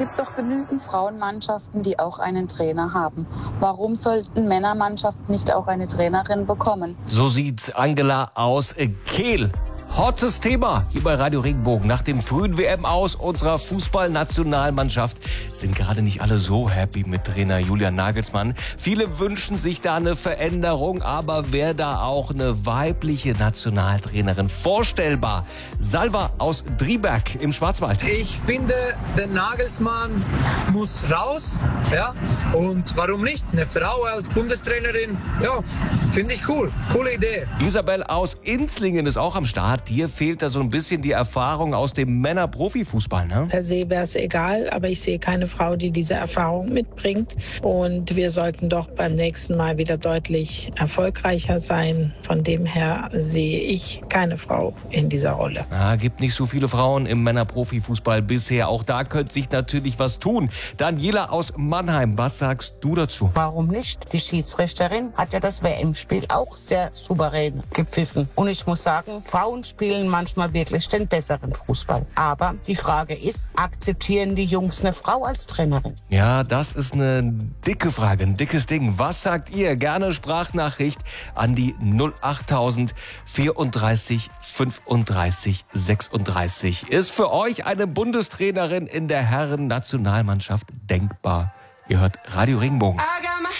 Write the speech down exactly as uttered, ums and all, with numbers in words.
gibt doch genügend Frauenmannschaften, die auch einen Trainer haben. Warum sollten Männermannschaften nicht auch eine Trainerin bekommen? So sieht Angela aus Kehl. Hottes Thema hier bei Radio Regenbogen. Nach dem frühen W M-Aus unserer Fußballnationalmannschaft sind gerade nicht alle so happy mit Trainer Julian Nagelsmann. Viele wünschen sich da eine Veränderung, aber wäre da auch eine weibliche Nationaltrainerin vorstellbar? Salva aus Drieberg im Schwarzwald. Ich finde, der Nagelsmann muss raus, ja, und warum nicht? Eine Frau als Bundestrainerin, ja, finde ich cool, coole Idee. Isabel aus Inzlingen ist auch am Start. Dir fehlt da so ein bisschen die Erfahrung aus dem Männer-Profifußball, ne? Per se wäre es egal, aber ich sehe keine Frau, die diese Erfahrung mitbringt. Und wir sollten doch beim nächsten Mal wieder deutlich erfolgreicher sein. Von dem her sehe ich keine Frau in dieser Rolle. Ah, gibt nicht so viele Frauen im Männer-Profifußball bisher. Auch da könnte sich natürlich was tun. Daniela aus Mannheim, was sagst du dazu? Warum nicht? Die Schiedsrichterin hat ja das W M-Spiel auch sehr souverän gepfiffen. Und ich muss sagen, Frauen spielen manchmal wirklich den besseren Fußball. Aber die Frage ist, akzeptieren die Jungs eine Frau als Trainerin? Ja, das ist eine dicke Frage, ein dickes Ding. Was sagt ihr? Gerne Sprachnachricht an die null achttausend vierunddreißig fünfunddreißig sechsunddreißig. Ist für euch eine Bundestrainerin in der Herren-Nationalmannschaft denkbar? Ihr hört Radio Regenbogen.